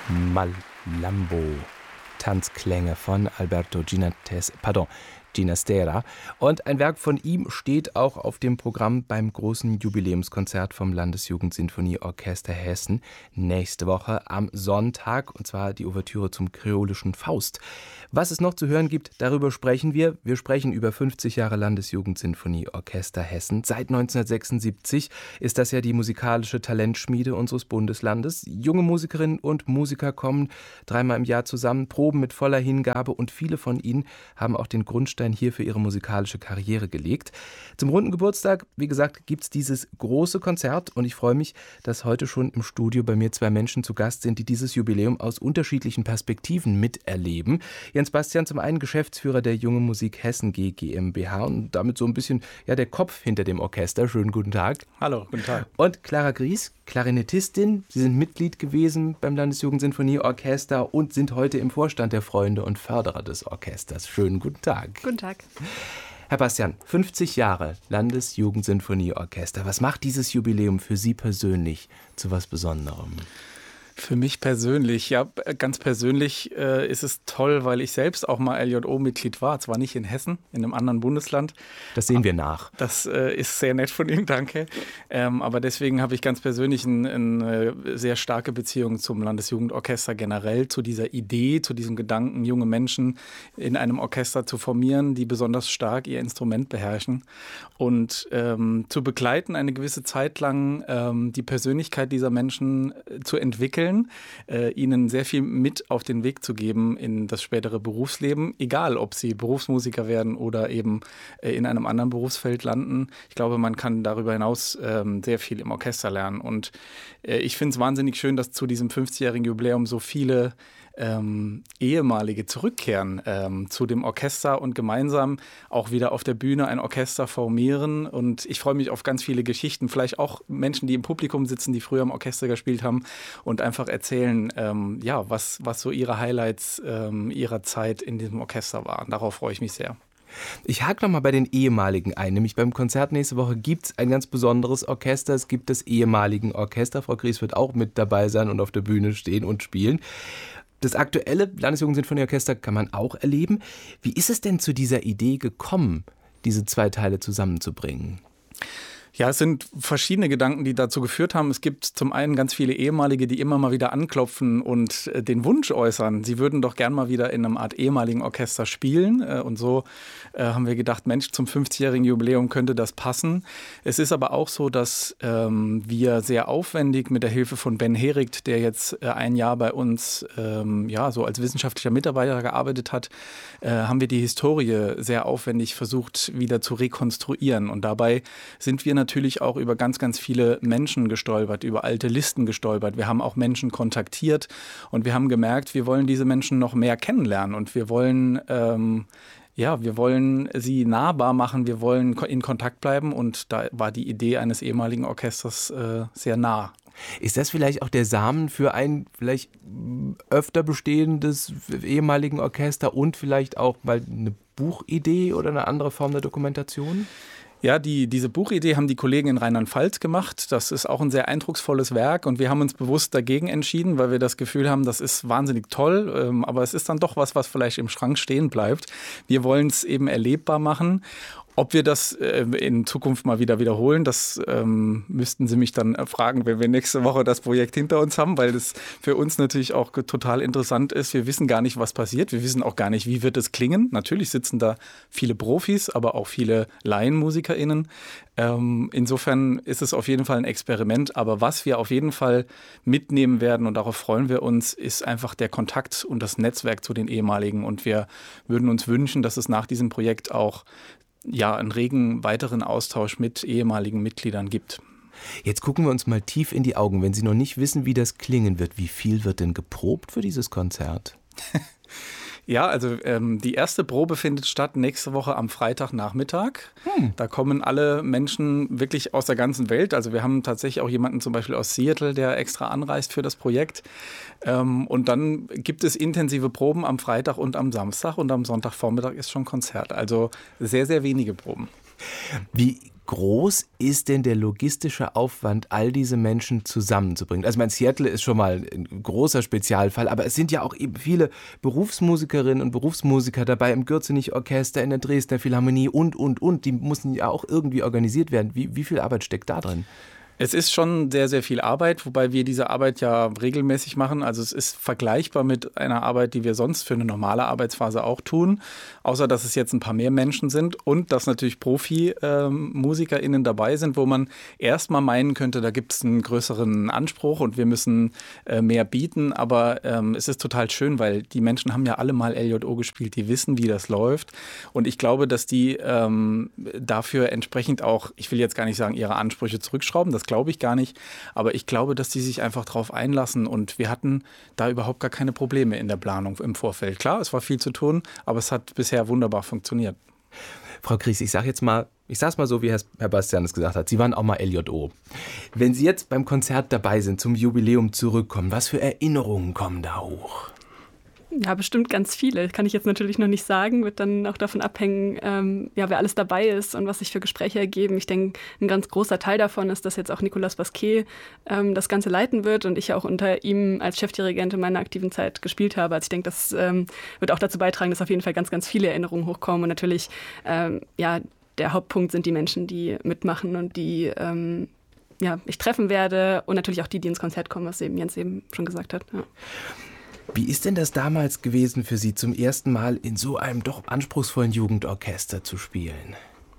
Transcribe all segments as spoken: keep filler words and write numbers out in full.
Malambo, Tanzklänge von Alberto Ginates, pardon, Ginastera. Und ein Werk von ihm steht auch auf dem Programm beim großen Jubiläumskonzert vom Landesjugendsinfonieorchester Hessen nächste Woche am Sonntag, und zwar die Ouvertüre zum kreolischen Faust. Was es noch zu hören gibt, darüber sprechen wir. Wir sprechen über fünfzig Jahre Landesjugendsinfonieorchester Hessen. Seit neunzehnhundertsechsundsiebzig ist das ja die musikalische Talentschmiede unseres Bundeslandes. Junge Musikerinnen und Musiker kommen dreimal im Jahr zusammen, proben mit voller Hingabe, und viele von ihnen haben auch den Grundstein hier für ihre musikalische Karriere gelegt. Zum runden Geburtstag, wie gesagt, gibt es dieses große Konzert, und ich freue mich, dass heute schon im Studio bei mir zwei Menschen zu Gast sind, die dieses Jubiläum aus unterschiedlichen Perspektiven miterleben. Jens Bastian, zum einen Geschäftsführer der Junge Musik Hessen G GmbH und damit so ein bisschen ja, der Kopf hinter dem Orchester. Schönen guten Tag. Hallo, guten Tag. Und Clara Gries, Klarinettistin. Sie sind Mitglied gewesen beim Landesjugendsinfonieorchester und sind heute im Vorstand der Freunde und Förderer des Orchesters. Schönen guten Tag. Guten Tag. Herr Bastian, fünfzig Jahre Landesjugendsinfonieorchester. Was macht dieses Jubiläum für Sie persönlich zu was Besonderem? Für mich persönlich, ja, ganz persönlich äh, ist es toll, weil ich selbst auch mal L J O-Mitglied war. Zwar nicht in Hessen, in einem anderen Bundesland. Das sehen wir nach. Das äh, ist sehr nett von Ihnen, danke. Ähm, aber deswegen habe ich ganz persönlich ein, eine sehr starke Beziehung zum Landesjugendorchester generell, zu dieser Idee, zu diesem Gedanken, junge Menschen in einem Orchester zu formieren, die besonders stark ihr Instrument beherrschen. Und ähm, zu begleiten, eine gewisse Zeit lang ähm, die Persönlichkeit dieser Menschen äh, zu entwickeln, Äh, ihnen sehr viel mit auf den Weg zu geben in das spätere Berufsleben, egal ob sie Berufsmusiker werden oder eben äh, in einem anderen Berufsfeld landen. Ich glaube, man kann darüber hinaus ähm, sehr viel im Orchester lernen. Und äh, ich finde es wahnsinnig schön, dass zu diesem fünfzigjährigen Jubiläum so viele Ähm, ehemalige zurückkehren ähm, zu dem Orchester und gemeinsam auch wieder auf der Bühne ein Orchester formieren. Und ich freue mich auf ganz viele Geschichten, vielleicht auch Menschen, die im Publikum sitzen, die früher im Orchester gespielt haben und einfach erzählen, ähm, ja, was, was so ihre Highlights ähm, ihrer Zeit in diesem Orchester waren. Darauf freue ich mich sehr. Ich hake noch mal bei den ehemaligen ein, nämlich beim Konzert nächste Woche gibt es ein ganz besonderes Orchester. Es gibt das ehemaligen Orchester. Frau Gries wird auch mit dabei sein und auf der Bühne stehen und spielen. Das aktuelle Landesjugendsinfonieorchester kann man auch erleben. Wie ist es denn zu dieser Idee gekommen, diese zwei Teile zusammenzubringen? Ja, es sind verschiedene Gedanken, die dazu geführt haben. Es gibt zum einen ganz viele Ehemalige, die immer mal wieder anklopfen und den Wunsch äußern, sie würden doch gern mal wieder in einem Art ehemaligen Orchester spielen. Und so äh, haben wir gedacht, Mensch, zum fünfzigjährigen Jubiläum könnte das passen. Es ist aber auch so, dass ähm, wir sehr aufwendig mit der Hilfe von Ben Hericht, der jetzt äh, ein Jahr bei uns ähm, ja, so als wissenschaftlicher Mitarbeiter gearbeitet hat, äh, haben wir die Historie sehr aufwendig versucht, wieder zu rekonstruieren. Und dabei sind wir natürlich auch über ganz, ganz viele Menschen gestolpert, über alte Listen gestolpert. Wir haben auch Menschen kontaktiert und wir haben gemerkt, wir wollen diese Menschen noch mehr kennenlernen und wir wollen, ähm, ja, wir wollen sie nahbar machen, wir wollen in Kontakt bleiben, und da war die Idee eines ehemaligen Orchesters äh, sehr nah. Ist das vielleicht auch der Samen für ein vielleicht öfter bestehendes ehemaligen Orchester und vielleicht auch mal eine Buchidee oder eine andere Form der Dokumentation? Ja, die, diese Buchidee haben die Kollegen in Rheinland-Pfalz gemacht. Das ist auch ein sehr eindrucksvolles Werk und wir haben uns bewusst dagegen entschieden, weil wir das Gefühl haben, das ist wahnsinnig toll, ähm, aber es ist dann doch was, was vielleicht im Schrank stehen bleibt. Wir wollen es eben erlebbar machen. Ob wir das äh, in Zukunft mal wieder wiederholen, das ähm, müssten Sie mich dann fragen, wenn wir nächste Woche das Projekt hinter uns haben, weil das für uns natürlich auch total interessant ist. Wir wissen gar nicht, was passiert. Wir wissen auch gar nicht, wie wird es klingen. Natürlich sitzen da viele Profis, aber auch viele LaienmusikerInnen. Ähm, insofern ist es auf jeden Fall ein Experiment. Aber was wir auf jeden Fall mitnehmen werden, und darauf freuen wir uns, ist einfach der Kontakt und das Netzwerk zu den ehemaligen. Und wir würden uns wünschen, dass es nach diesem Projekt auch ja, einen regen weiteren Austausch mit ehemaligen Mitgliedern gibt. Jetzt gucken wir uns mal tief in die Augen. Wenn Sie noch nicht wissen, wie das klingen wird, wie viel wird denn geprobt für dieses Konzert? Ja, also ähm, die erste Probe findet statt nächste Woche am Freitagnachmittag. Hm. Da kommen alle Menschen wirklich aus der ganzen Welt. Also wir haben tatsächlich auch jemanden zum Beispiel aus Seattle, der extra anreist für das Projekt. Ähm, und dann gibt es intensive Proben am Freitag und am Samstag und am Sonntagvormittag ist schon Konzert. Also sehr, sehr wenige Proben. Wie groß ist denn der logistische Aufwand, all diese Menschen zusammenzubringen? Also mein Seattle ist schon mal ein großer Spezialfall, aber es sind ja auch eben viele Berufsmusikerinnen und Berufsmusiker dabei im Gürzenich-Orchester, in der Dresdner Philharmonie und, und, und. Die müssen ja auch irgendwie organisiert werden. Wie, wie viel Arbeit steckt da drin? Es ist schon sehr, sehr viel Arbeit, wobei wir diese Arbeit ja regelmäßig machen. Also es ist vergleichbar mit einer Arbeit, die wir sonst für eine normale Arbeitsphase auch tun. Außer, dass es jetzt ein paar mehr Menschen sind und dass natürlich Profi-MusikerInnen dabei sind, wo man erstmal meinen könnte, da gibt es einen größeren Anspruch und wir müssen äh, mehr bieten. Aber ähm, es ist total schön, weil die Menschen haben ja alle mal L J O gespielt, die wissen, wie das läuft. Und ich glaube, dass die ähm, dafür entsprechend auch, ich will jetzt gar nicht sagen, ihre Ansprüche zurückschrauben, das glaube ich gar nicht. Aber ich glaube, dass die sich einfach drauf einlassen und wir hatten da überhaupt gar keine Probleme in der Planung im Vorfeld. Klar, es war viel zu tun, aber es hat bisher wunderbar funktioniert. Frau Kries, ich sage jetzt mal, ich sage es mal so, wie Herr Bastian es gesagt hat, Sie waren auch mal L J O. Wenn Sie jetzt beim Konzert dabei sind, zum Jubiläum zurückkommen, was für Erinnerungen kommen da hoch? Ja, bestimmt ganz viele. Kann ich jetzt natürlich noch nicht sagen. Wird dann auch davon abhängen, ähm, ja, wer alles dabei ist und was sich für Gespräche ergeben. Ich denke, ein ganz großer Teil davon ist, dass jetzt auch Nicolas Basquet ähm, das Ganze leiten wird und ich ja auch unter ihm als Chefdirigent in meiner aktiven Zeit gespielt habe. Also ich denke, das ähm, wird auch dazu beitragen, dass auf jeden Fall ganz, ganz viele Erinnerungen hochkommen. Und natürlich, ähm, ja, der Hauptpunkt sind die Menschen, die mitmachen und die ähm, ja, ich treffen werde und natürlich auch die, die ins Konzert kommen, was eben Jens eben schon gesagt hat. Ja. Wie ist denn das damals gewesen für Sie, zum ersten Mal in so einem doch anspruchsvollen Jugendorchester zu spielen?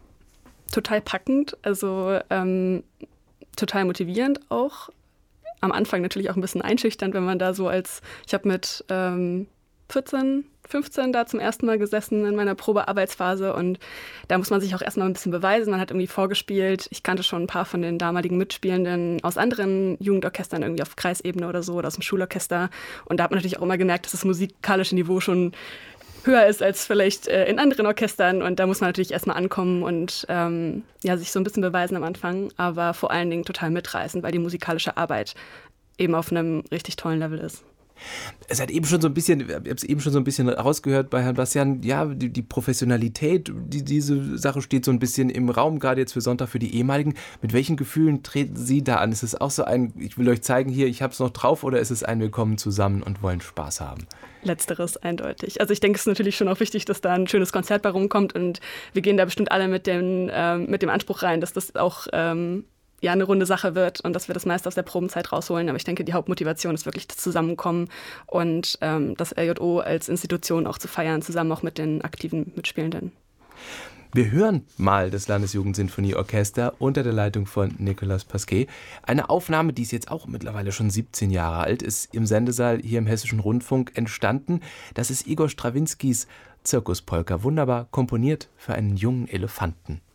Total packend, also ähm, total motivierend auch. Am Anfang natürlich auch ein bisschen einschüchternd, wenn man da so als, ich habe mit ähm, vierzehn, fünfzehn da zum ersten Mal gesessen in meiner Probearbeitsphase und da muss man sich auch erstmal ein bisschen beweisen. Man hat irgendwie vorgespielt. Ich kannte schon ein paar von den damaligen Mitspielenden aus anderen Jugendorchestern, irgendwie auf Kreisebene oder so, oder aus dem Schulorchester. Und da hat man natürlich auch immer gemerkt, dass das musikalische Niveau schon höher ist als vielleicht äh, in anderen Orchestern. Und da muss man natürlich erstmal ankommen und ähm, ja, sich so ein bisschen beweisen am Anfang, aber vor allen Dingen total mitreißen, weil die musikalische Arbeit eben auf einem richtig tollen Level ist. Es hat eben schon so ein bisschen, ich habe es eben schon so ein bisschen rausgehört bei Herrn Bastian, ja, die, die Professionalität, die, diese Sache steht so ein bisschen im Raum, gerade jetzt für Sonntag für die ehemaligen. Mit welchen Gefühlen treten Sie da an? Ist es auch so ein, ich will euch zeigen, hier, ich habe es noch drauf, oder ist es ein, wir kommen zusammen und wollen Spaß haben? Letzteres eindeutig. Also ich denke, es ist natürlich schon auch wichtig, dass da ein schönes Konzert bei rumkommt und wir gehen da bestimmt alle mit dem, ähm, mit dem Anspruch rein, dass das auch ähm, ja eine runde Sache wird und dass wir das meiste aus der Probenzeit rausholen. Aber ich denke, die Hauptmotivation ist wirklich das Zusammenkommen und ähm, das L J O als Institution auch zu feiern, zusammen auch mit den aktiven Mitspielenden. Wir hören mal das Landesjugendsinfonieorchester unter der Leitung von Nicolas Basquet. Eine Aufnahme, die ist jetzt auch mittlerweile schon siebzehn Jahre alt, ist im Sendesaal hier im Hessischen Rundfunk entstanden. Das ist Igor Strawinskys Zirkuspolka, wunderbar komponiert für einen jungen Elefanten.